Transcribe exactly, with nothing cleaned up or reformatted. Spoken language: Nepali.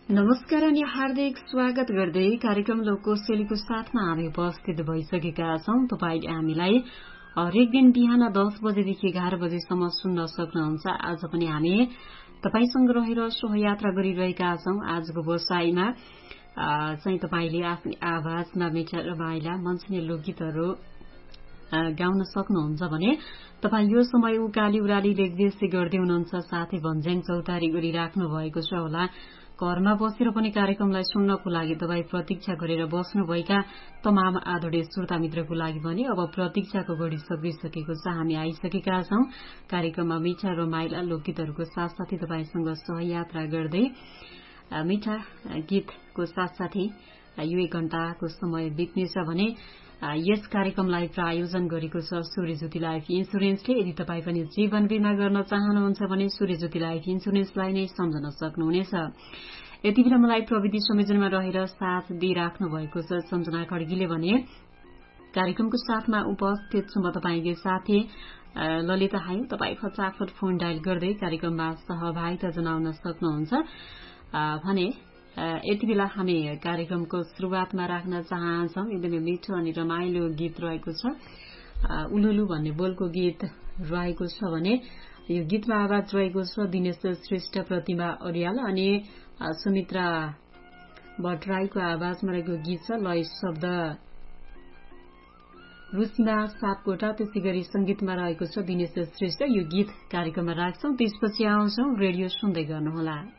नमस्कार अनि हार्दिक स्वागत गर्दै कार्यक्रम लोककोशेलीको साथमा हामी उपस्थित भइसकेका छौं। तपाईले हामीलाई हरेक दिन बिहान दस बजेदेखि एघार बजेसम्म सुन्न सक्नुहुन्छ। आज पनि हामी तपाईसँग रहेर सहयात्रा गरिरहेका छौं। आजको बसाईमा चाहिँ तपाईले आफ्नो आवाजमा मिठा रमाइला मनसुने लोकगीतहरू गाउन सक्नुहुन्छ भने तपाई यो समय उकाली उराली लेखदेशी गर्दै हुनुहुन्छ, साथै भन्ज्याङ चौतारी गरिराख्नु भएको छ होला। घरमा बसेर पनि कार्यक्रमलाई सुन्नको लागि तपाई प्रतीक्षा गरेर बस्नुभएका तमाम आदरणीय श्रोता मित्रको लागि पनि अब प्रतीक्षाको घडी सकिसकेको छ। हामी आइसकेका छौं कार्यक्रममा मिठा रमाइला लोकगीतहरूको साथसाथै तपाईसँग सहयात्रा गर्दै मिठा गीतको साथसाथै यो एक घण्टाको समय बित्नेछ भने यस कार्यक्रमलाई प्रायोजन गरेको छ सूर्यज्योति लाइफ इन्सुरेन्सले। यदि तपाई पनि जीवन बीमा गर्न चाहनुहुन्छ भने सूर्यज्योति लाइफ इन्सुरेन्सलाई नै सम्झन सक्नुहुनेछ। यति बेला मलाई प्रविधि संयोजनमा रहेर साथ दिइराख्नु भएको छ सम्झना खड्गीले भने कार्यक्रमको साथमा उपस्थित छु म तपाईकै साथी ललिता हाइम। तपाई फटाफट फोन डायल गर्दै कार्यक्रममा सहभागिता जनाउन सक्नुहुन्छ भने यति बेला हामी कार्यक्रमको शुरूआतमा राख्न चाहन्छौं एकदमै मिठो अनि रमाइलो गीत रहेको छ। उलुलु भन्ने बोलको गीत रहेको छ भने यो गीतमा आवाज रहेको छ दिनेश श्रेष्ठ, प्रतिमा अर्याल अनि सुमित्रा भट्टराईको आवाजमा रहेको गीत छ। लय शब्द रुसिमा सापकोटा, त्यसै गरी संगीतमा रहेको छ दिनेश श्रेष्ठ। यो गीत कार्यक्रममा राख्छौं, त्यसपछि आउँछौं। रेडियो सुन्दै गर्नुहोला।